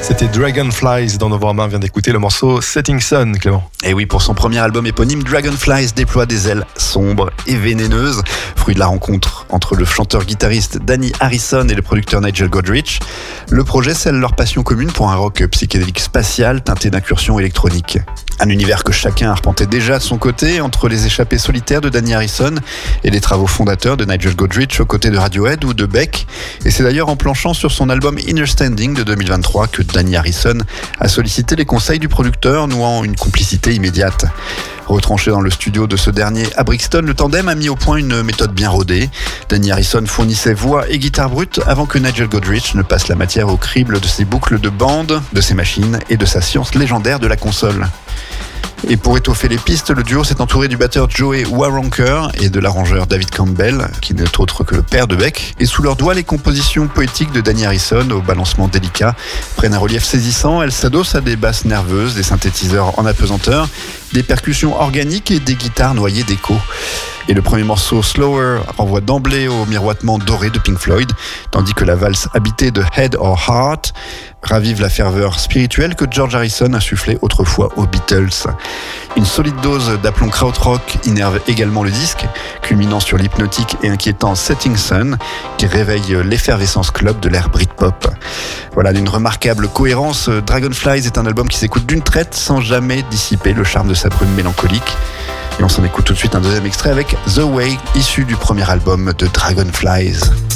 C'était Dragonflies dans November. On vient d'écouter le morceau Setting Sun, Clément. Et oui, pour son premier album éponyme, Dragonflies déploie des ailes sombres et vénéneuses, fruit de la rencontre entre le chanteur-guitariste Danny Harrison et le producteur Nigel Godrich. Le projet scelle leur passion commune pour un rock psychédélique spatial teinté d'incursions électroniques. Un univers que chacun arpentait déjà de son côté, entre les échappées solitaires de Danny Harrison et les travaux fondateurs de Nigel Godrich aux côtés de Radiohead ou de Beck. Et c'est d'ailleurs en planchant sur son album Inner Standing de 2023 que Danny Harrison a sollicité les conseils du producteur, nouant une complicité immédiate. Retranché dans le studio de ce dernier à Brixton, le tandem a mis au point une méthode bien rodée. Danny Harrison fournissait voix et guitare brute avant que Nigel Godrich ne passe la matière au crible de ses boucles de bande, de ses machines et de sa science légendaire de la console. Et pour étoffer les pistes, le duo s'est entouré du batteur Joey Waronker et de l'arrangeur David Campbell, qui n'est autre que le père de Beck. Et sous leurs doigts, les compositions poétiques de Danny Harrison, au balancement délicat, prennent un relief saisissant. Elles s'adossent à des basses nerveuses, des synthétiseurs en apesanteur, des percussions organiques et des guitares noyées d'écho. Et le premier morceau, Slower, renvoie d'emblée au miroitement doré de Pink Floyd, tandis que la valse habitée de Head or Heart ravive la ferveur spirituelle que George Harrison insufflait autrefois aux Beatles. Une solide dose d'aplomb krautrock innerve également le disque, culminant sur l'hypnotique et inquiétant Setting Sun, qui réveille l'effervescence club de l'ère Britpop. Voilà, d'une remarquable cohérence, Dragonflies est un album qui s'écoute d'une traite sans jamais dissiper le charme de sa brume mélancolique. Et on s'en écoute tout de suite un deuxième extrait avec The Way, issu du premier album de Dragonflies.